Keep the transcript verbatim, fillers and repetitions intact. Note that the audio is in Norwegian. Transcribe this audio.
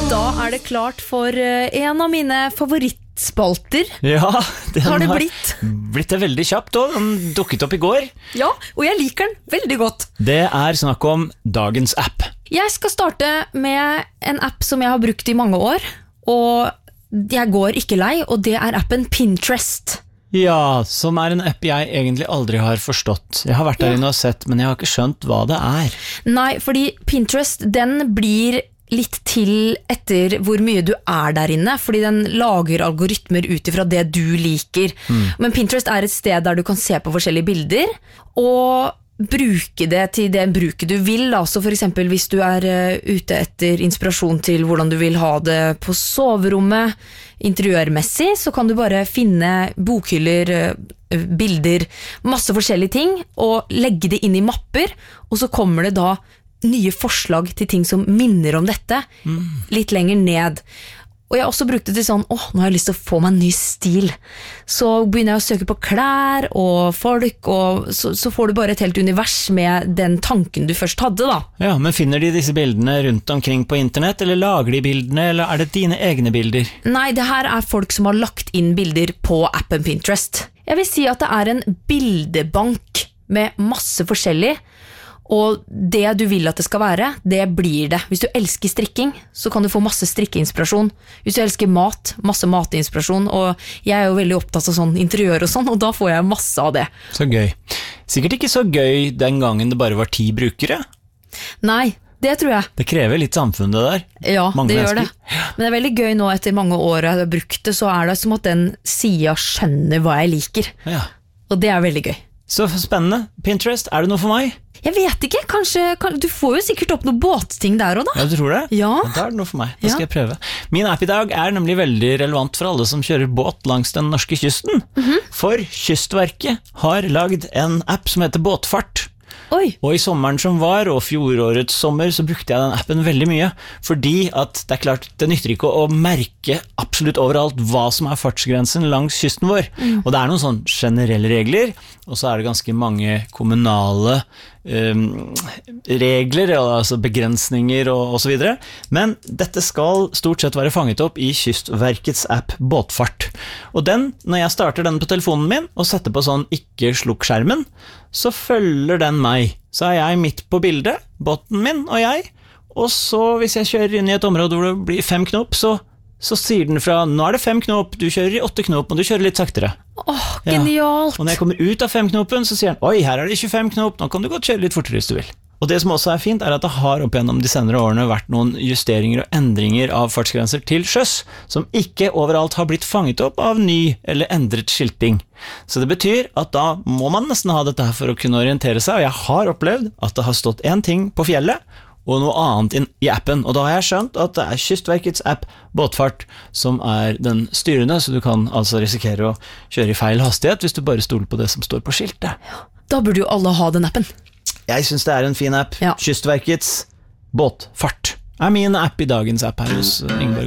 Da er det klart for en av mine favorittspalter. Ja, den har det har blitt. blitt det veldig kjapt også. Den dukket opp i går. Ja, og jeg liker den veldig godt. Det er snakk om dagens app. Jeg skal starte med en app som jeg har brukt i mange år, og jeg går ikke lei, og det er appen Pinterest. Ja, som er en app jeg egentlig aldri har forstått. Jeg har vært der Ja. inne og sett, men jeg har ikke skjønt hva det er. Nei, fordi Pinterest, den blir litt til etter hvor mye du er der inne, fordi den lager algoritmer ut ifra det du liker. Mm. Men Pinterest er et sted der du kan se på forskjellige bilder, og bruke det til det bruket du vil. Da. Så for eksempel hvis du er uh, ute etter inspirasjon til hvordan du vil ha det på soverommet, interiørmessig, så kan du bare finne bokhyller, uh, bilder, masse forskjellige ting, og legge det inn i mapper, og så kommer det da nye forslag til ting som minner om dette, mm. litt lenger ned. Og jeg har også brukt det til sånn, åh, nå har jeg lyst til å få meg en ny stil. Så begynner jeg å søke på klær og folk, og så, så får du bare et helt univers med den tanken du først hadde, da. Ja, men finner de disse bildene rundt omkring på internett, eller lager de bildene, eller er det dine egne bilder? Nei, det her er folk som har lagt inn bilder på appen Pinterest. Jeg vil si at det er en bildebank med masse forskjellig, og det du vil at det skal være, det blir det. Hvis du elsker strikking, så kan du få masse strikkeinspirasjon. Hvis du elsker mat, masse matinspirasjon, og jeg er jo veldig opptatt av sånn interiør og sånn, og da får jeg masse av det. Så gøy. Sikkert ikke så gøy den gangen det bare var ti brukere. Nei, det tror jeg. Det krever litt samfunn det der. Ja, mange det gjør mennesker. det. Men det er veldig gøy nå etter mange år jeg har brukt det, så er det som at den siden skjønner hva jeg liker. Ja. Og det er veldig gøy. Så spennende. Pinterest, er det noe for meg? Jeg vet ikke, kanskje, kan, du får jo sikkert opp noen båtting der også da. Ja, du tror det? Ja. Da er det noe for meg, da skal Ja. jeg prøve. Min app i dag er nemlig veldig relevant for alle som kjører båt langs den norske kysten. Mhm. For Kystverket har lagd en app som heter Båtfart. Oi. Og i sommeren som var, og fjorårets sommer, så brukte jeg den appen veldig mye, fordi at det er klart, det nytter ikke å merke absolutt overalt hva som er fartsgrensen langs kysten vår. Mm. Og det er noen sånn generelle regler, og så er det ganske mange kommunale um, regler, altså begrensninger og, og så videre. Men dette skal stort sett være fanget opp i Kystverkets app Båtfart. Og den, når jeg starter den på telefonen min, og setter på sånn ikke slukk skjermen, så følger den meg. Så er jeg midt på bildet, båten min og jeg, og så hvis jeg kjører inn i et område hvor det blir fem knop, så, så sier den fra, nå er det fem knop, du kjører i åtte knop, og du kjører litt saktere. Åh, genialt. Ja. Og når jeg kommer ut av fem knopen, så sier den, oi, her er det tjuefem knop, nå kan du godt kjøre litt fortere hvis du vil. Og det som også er fint, er at det har opp gjennom de senere årene vært noen justeringer og endringer av fartsgrenser til sjøs, som ikke overalt har blitt fanget opp av ny eller endret skilting. Så det betyr at da må man nesten ha dette her for å kunne orientere seg, og jeg har opplevd at det har stått en ting på fjellet, og noe annet i appen, og da har jeg skjønt at det er Kystverkets app Båtfart som er den styrende, så du kan altså risikere å kjøre i feil hastighet hvis du bare stoler på det som står på skiltet. Da burde jo alle ha den appen. Jeg synes det er en fin app. Ja. Kystverkets Båtfart er min app i dagens app her hos Ingeborg.